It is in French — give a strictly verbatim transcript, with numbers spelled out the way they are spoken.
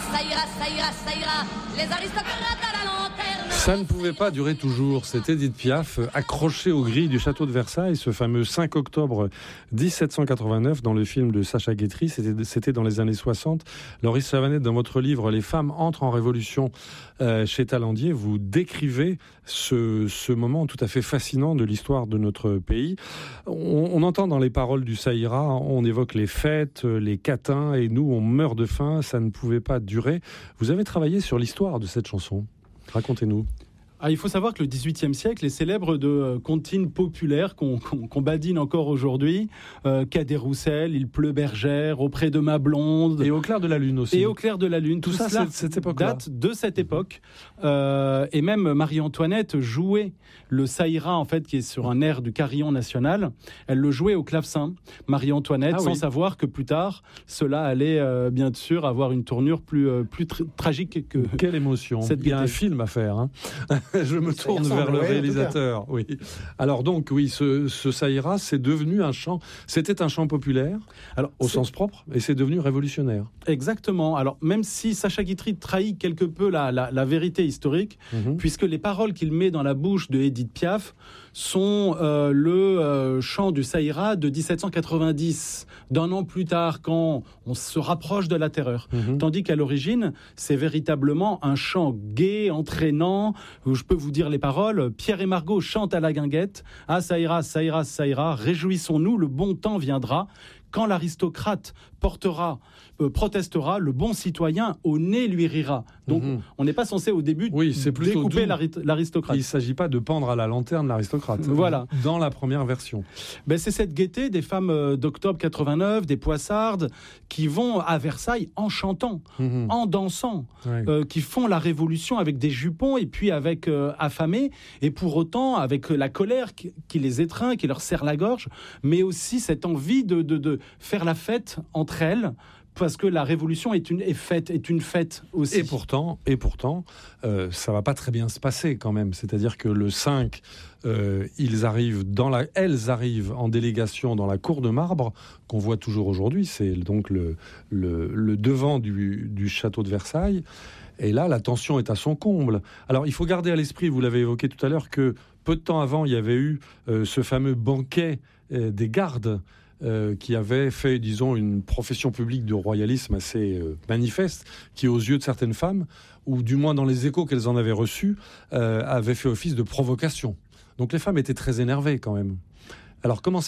ça ira, ça ira, ça ira, les aristocrates à la lanterne. Ça ne pouvait pas durer toujours. C'est Édith Piaf, accrochée aux grilles du château de Versailles, ce fameux cinq octobre dix-sept cent quatre-vingt-neuf, dans le film de Sacha Guitry. C'était, c'était dans les années soixante. Laurie Chavanette, dans votre livre « Les femmes entrent en révolution euh, » chez Talandier, vous décrivez ce, ce moment tout à fait fascinant de l'histoire de notre pays. On, on entend dans les paroles du Ça ira, on évoque les fêtes, les catins, et nous, on meurt de faim. Ça ne pouvait pas durer. Vous avez travaillé sur l'histoire de cette chanson. Racontez-nous. Ah, il faut savoir que le dix-huitième siècle est célèbre de euh, comptines populaires qu'on, qu'on, qu'on badine encore aujourd'hui. Euh, Cadet Roussel, Il pleut bergère, Auprès de ma blonde. Et Au clair de la lune aussi. Et Au clair de la lune. Tout, Tout ça, ça cette époque-là. date de cette époque. Euh, et même Marie-Antoinette jouait le Ça ira, en fait, qui est sur un air du carillon national. Elle le jouait au clavecin, Marie-Antoinette, ah, sans oui. savoir que plus tard, cela allait euh, bien sûr avoir une tournure plus, euh, plus tr- tragique que Quelle émotion. Cette Il y a un film à faire, hein. Je me tourne vers le réalisateur. Oui. Alors donc, oui, ce, ce Ça ira, c'est devenu un chant. C'était un chant populaire, alors, au sens propre, et c'est devenu révolutionnaire. Exactement. Alors, même si Sacha Guitry trahit quelque peu la, la, la vérité historique, mm-hmm. puisque les paroles qu'il met dans la bouche de Édith Piaf sont euh, le euh, chant du Ça ira de dix-sept cent quatre-vingt-dix, d'un an plus tard, quand on se rapproche de la terreur. Mm-hmm. Tandis qu'à l'origine, c'est véritablement un chant gai, entraînant, où je peux vous dire les paroles. Pierre et Margot chantent à la guinguette. Ah, ça ira, ça ira, ça ira. Réjouissons-nous, le bon temps viendra. Quand l'aristocrate portera, euh, protestera, le bon citoyen au nez lui rira. Donc, mmh. on n'est pas censé au début oui, c'est découper l'ari- l'aristocrate. Il ne s'agit pas de pendre à la lanterne l'aristocrate. Voilà. Dans la première version. Ben, c'est cette gaieté des femmes euh, d'octobre quatre-vingt-neuf, des Poissardes, qui vont à Versailles en chantant, mmh. en dansant, ouais. euh, qui font la révolution avec des jupons et puis avec euh, affamés, et pour autant avec euh, la colère qui, qui les étreint, qui leur serre la gorge, mais aussi cette envie de, de, de faire la fête entre elles, parce que la révolution est une est fête, est une fête aussi. Et pourtant, et pourtant, euh, ça va pas très bien se passer quand même. C'est-à-dire que le cinq, euh, ils arrivent dans la, elles arrivent en délégation dans la cour de marbre qu'on voit toujours aujourd'hui. C'est donc le le, le devant du, du château de Versailles. Et là, la tension est à son comble. Alors, il faut garder à l'esprit, vous l'avez évoqué tout à l'heure, que peu de temps avant, il y avait eu euh, ce fameux banquet euh, des gardes. Euh, qui avait fait, disons, une profession publique de royalisme assez euh, manifeste, qui, aux yeux de certaines femmes, ou du moins dans les échos qu'elles en avaient reçus, euh, avait fait office de provocation. Donc les femmes étaient très énervées quand même. Alors comment